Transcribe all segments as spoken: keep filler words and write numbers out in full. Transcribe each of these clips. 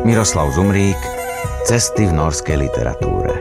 Miroslav Zumrík, Cesty v norskej literatúre.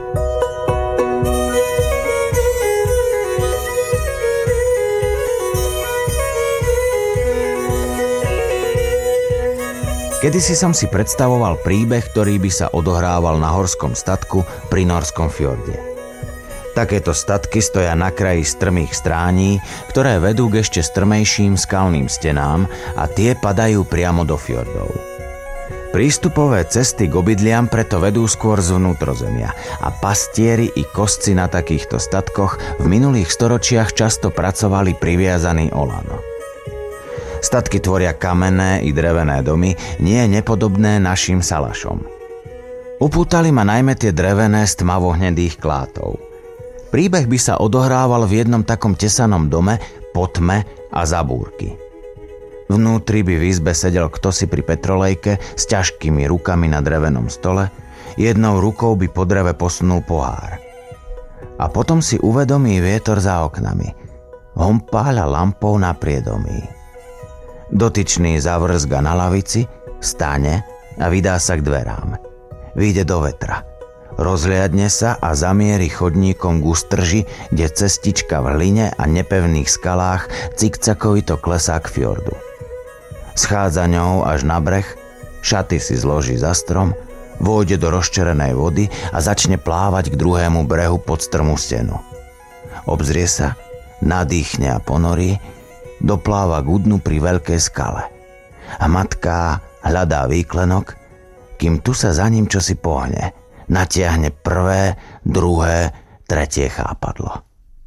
Kedysi som si predstavoval príbeh, ktorý by sa odohrával na horskom statku pri norskom fjorde. Takéto statky stoja na kraji strmých strání, ktoré vedú k ešte strmejším skalným stenám a tie padajú priamo do fjordov. Prístupové cesty k obydliam preto vedú skôr z vnútrozemia a pastieri i kosci na takýchto statkoch v minulých storočiach často pracovali priviazaní o lano. Statky tvoria kamenné i drevené domy, nie nepodobné našim salašom. Upútali ma najmä tie drevené z tmavohnedých klátov. Príbeh by sa odohrával v jednom takom tesanom dome, po tme a za búrky. Vnútri by v izbe sedel ktosi pri petrolejke s ťažkými rukami na drevenom stole, jednou rukou by po dreve posunul pohár. A potom si uvedomí vietor za oknami. Hompáľa lampou na priedomí. Dotyčný zavrzga na lavici, stane a vydá sa k dverám. Vyjde do vetra. Rozliadne sa a zamierí chodníkom k ústrži, kde cestička v hline a nepevných skalách cikcakovito klesá k fjordu. Schádza ňou až na breh, šaty si zloží za strom, vôjde do rozčerenej vody a začne plávať k druhému brehu pod strmú stenu. Obzrie sa, nadýchne a ponorí, dopláva k dnu pri veľkej skale. A matka hľadá výklenok, kým tu sa za ním čosi pohne. Natiahne prvé, druhé, tretie chápadlo.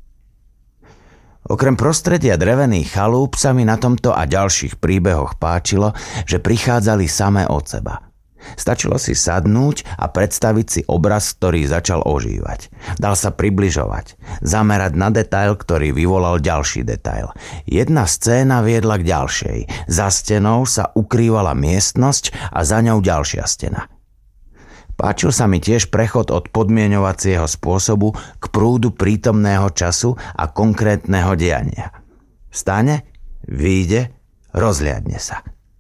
Okrem prostredia drevených chalúp sa mi na tomto a ďalších príbehoch páčilo, že prichádzali samé od seba. Stačilo si sadnúť a predstaviť si obraz, ktorý začal ožívať. Dal sa približovať, zamerať na detail, ktorý vyvolal ďalší detail. Jedna scéna viedla k ďalšej. Za stenou sa ukrývala miestnosť a za ňou ďalšia stena. Páčil sa mi tiež prechod od podmieňovacieho spôsobu k prúdu prítomného času a konkrétneho diania. Vstane, vyjde, rozhliadne sa.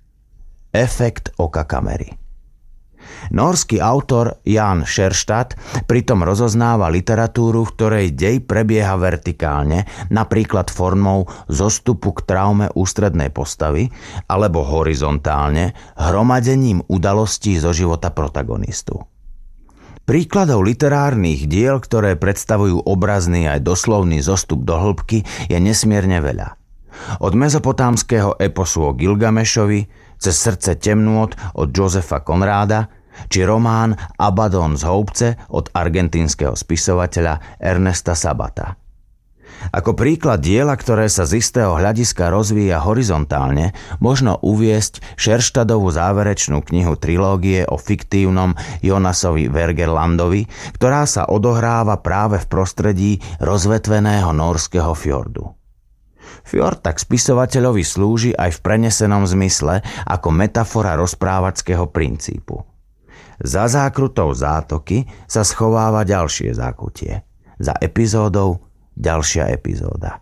Efekt oka kamery. Norský autor Jan Scherstad pritom rozoznáva literatúru, v ktorej dej prebieha vertikálne, napríklad formou zostupu k traume ústrednej postavy, alebo horizontálne, hromadením udalostí zo života protagonistu. Príkladov literárnych diel, ktoré predstavujú obrazný aj doslovný zostup do hĺbky, je nesmierne veľa. Od mezopotámskeho eposu o Gilgamešovi, cez Srdce temnôt od Josefa Conrada, či román Abaddon z Houbce od argentínskeho spisovateľa Ernesta Sabata. Ako príklad diela, ktoré sa z istého hľadiska rozvíja horizontálne, možno uviesť Scherstadovú záverečnú knihu trilógie o fiktívnom Jonasovi Wergelandovi, ktorá sa odohráva práve v prostredí rozvetveného norského fjordu. Fjord tak spisovateľovi slúži aj v prenesenom zmysle ako metafora rozprávačského princípu. Za zákrutou zátoky sa schováva ďalšie zákutie. Za epizódou ďalšia epizóda.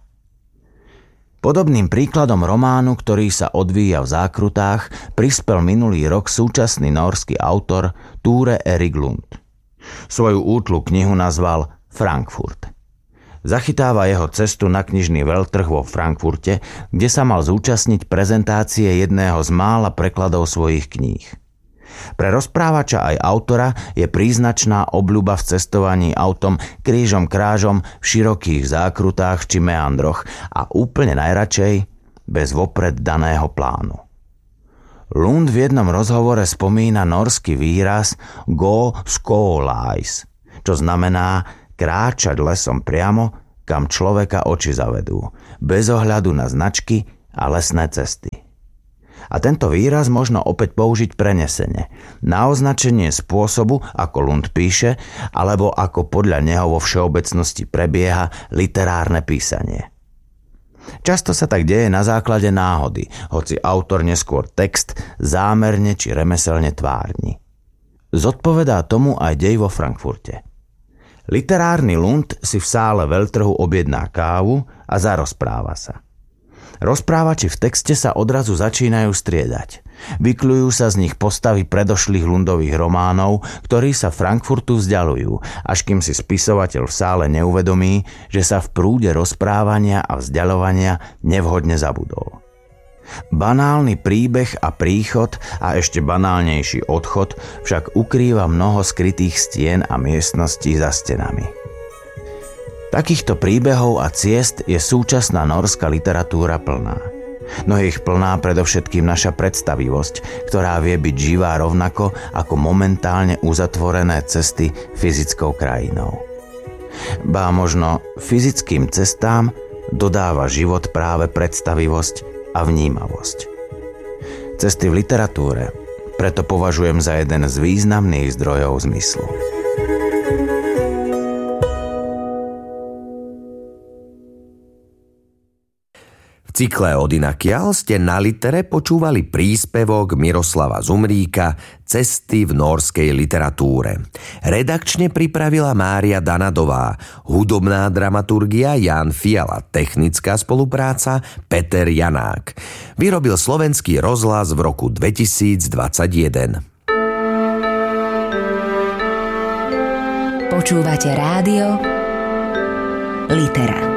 Podobným príkladom románu, ktorý sa odvíja v zákrutách, prispel minulý rok súčasný norský autor Ture Erik Lund. Svoju útlu knihu nazval Frankfurt. Zachytáva jeho cestu na knižný veľtrh vo Frankfurte, kde sa mal zúčastniť prezentácie jedného z mála prekladov svojich kníh. Pre rozprávača aj autora je príznačná obľuba v cestovaní autom krížom krážom v širokých zákrutách či meandroch a úplne najradšej bez vopred daného plánu. Lund v jednom rozhovore spomína norský výraz go skålais, čo znamená kráčať lesom priamo, kam človeka oči zavedú, bez ohľadu na značky a lesné cesty. A tento výraz možno opäť použiť prenesene, na označenie spôsobu, ako Lund píše, alebo ako podľa neho vo všeobecnosti prebieha literárne písanie. Často sa tak deje na základe náhody, hoci autor neskôr text zámerne či remeselne tvárni. Zodpovedá tomu aj dej vo Frankfurte. Literárny Lund si v sále veľtrhu objedná kávu a zarozpráva sa. Rozprávači v texte sa odrazu začínajú striedať. Vykľujú sa z nich postavy predošlých Lundových románov, ktorí sa Frankfurtu vzdialujú, až kým si spisovateľ v sále neuvedomí, že sa v prúde rozprávania a vzdialovania nevhodne zabudol. Banálny príbeh a príchod a ešte banálnejší odchod však ukrýva mnoho skrytých stien a miestností za stenami. Takýchto príbehov a ciest je súčasná norská literatúra plná. No je ich plná predovšetkým naša predstavivosť, ktorá vie byť živá rovnako ako momentálne uzatvorené cesty fyzickou krajinou. Bá možno fyzickým cestám dodáva život práve predstavivosť a vnímavosť. Cesty v literatúre preto považujem za jeden z významných zdrojov zmyslu. V cykle Od inakiaľ ste na Litere počúvali príspevok Miroslava Zumríka Cesty v nórskej literatúre. Redakčne pripravila Mária Danadová, hudobná dramaturgia Ján Fiala, technická spolupráca Peter Janák. Vyrobil Slovenský rozhlas v roku dvetisícdvadsaťjeden. Počúvate rádio Litera.